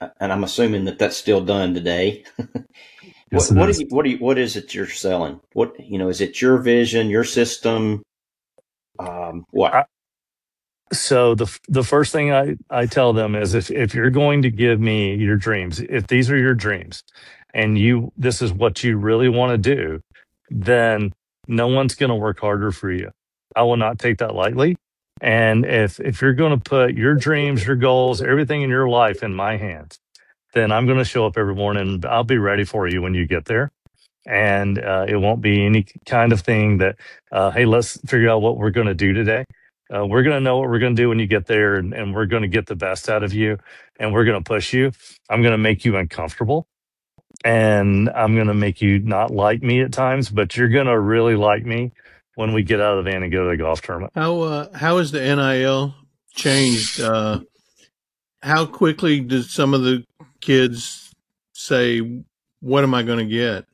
and I'm assuming that that's still done today. Yes, it is. What is it you're selling? What, is it your vision, your system? What? I, so the first thing I tell them is if you're going to give me your dreams, if these are your dreams, and this is what you really want to do, then no one's going to work harder for you. I will not take that lightly. And if you're going to put your dreams, your goals, everything in your life in my hands, then I'm going to show up every morning. I'll be ready for you when you get there. And it won't be any kind of thing that, hey, let's figure out what we're going to do today. We're going to know what we're going to do when you get there, and we're going to get the best out of you, and we're going to push you. I'm going to make you uncomfortable, and I'm going to make you not like me at times, but you're going to really like me when we get out of the van and go to the golf tournament. How has the NIL changed? How quickly does some of the kids say, "What am I going to get?"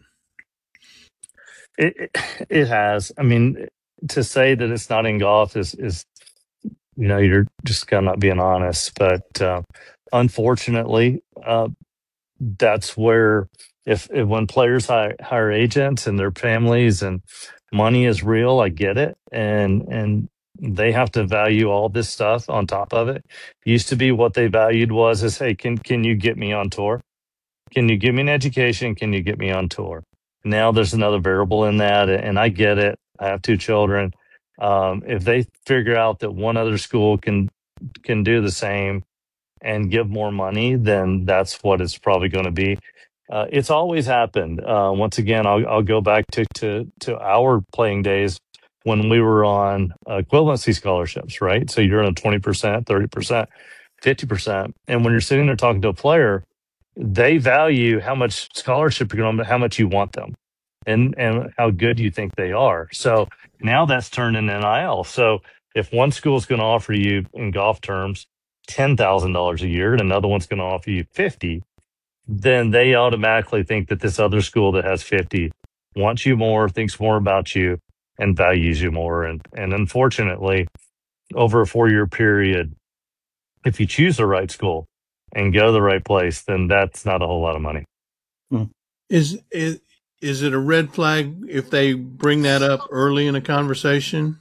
It has. I mean, to say that it's not in golf is you're just kind of not being honest. But unfortunately, that's where if when players hire agents and their families and money is real, I get it, and they have to value all this stuff on top of it. Used to be what they valued is, hey, can you get me on tour? Can you give me an education? Can you get me on tour? Now there's another variable in that, and I get it. I have two children. If they figure out that one other school can do the same and give more money, then that's what it's probably going to be. It's always happened. Once again, I'll go back to our playing days when we were on equivalency scholarships, right? So you're on 20%, 30%, 50%. And when you're sitting there talking to a player, they value how much scholarship you're going to, how much you want them, and how good you think they are. So now that's turned into NIL. So if one school is going to offer you in golf terms $10,000 a year and another one's going to offer you 50, then they automatically think that this other school that has 50 wants you more, thinks more about you, and values you more. And unfortunately, over a 4-year period, if you choose the right school and go to the right place, then that's not a whole lot of money. Is it a red flag if they bring that up early in a conversation?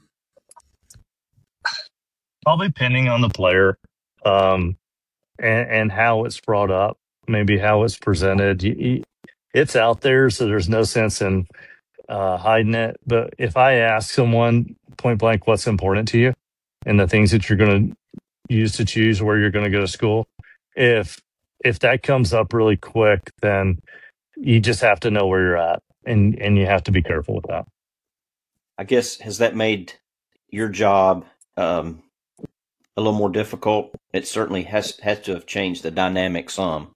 Probably depending on the player, and how it's brought up, maybe how it's presented. It's out there, so there's no sense in hiding it. But if I ask someone point blank what's important to you and the things that you're going to use to choose where you're going to go to school, if that comes up really quick, then you just have to know where you're at, and you have to be careful with that. I guess, has that made your job a little more difficult? It certainly has to have changed the dynamic some.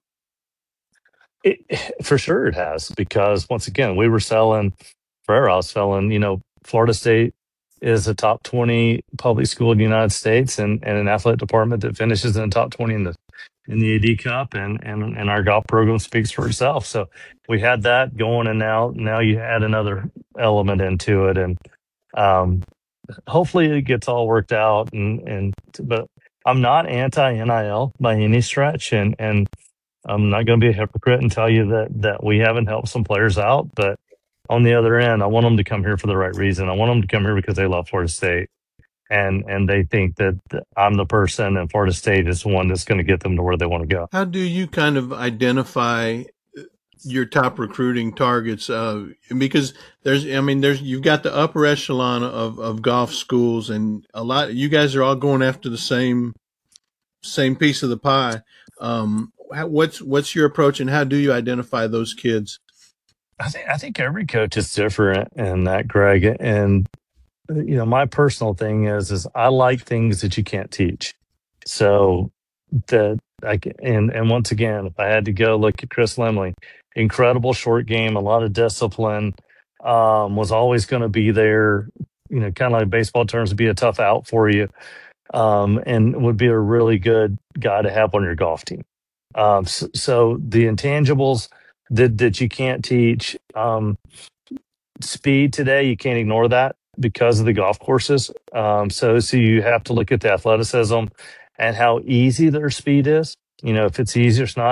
For sure it has, because once again, we were selling, forever I was selling, Florida State is a top 20 public school in the United States, and an athletic department that finishes in the top 20 in the AD Cup, and our golf program speaks for itself. So we had that going, and now you add another element into it, and hopefully it gets all worked out. But I'm not anti NIL by any stretch, and I'm not going to be a hypocrite and tell you that we haven't helped some players out. But on the other end, I want them to come here for the right reason. I want them to come here because they love Florida State, and they think that I'm the person, and Florida State is the one that's going to get them to where they want to go. How do you kind of identify your top recruiting targets? Because you've got the upper echelon of golf schools, and you guys are all going after the same piece of the pie. What's your approach, and how do you identify those kids? I think every coach is different in that, Greg. And my personal thing is I like things that you can't teach. So and once again, if I had to go look at Chris Lemley, incredible short game, a lot of discipline, was always going to be there. Kind of like baseball terms, be a tough out for you, and would be a really good guy to have on your golf team. So the intangibles that you can't teach, speed today, you can't ignore that because of the golf courses. So you have to look at the athleticism and how easy their speed is. If it's easy or it's not.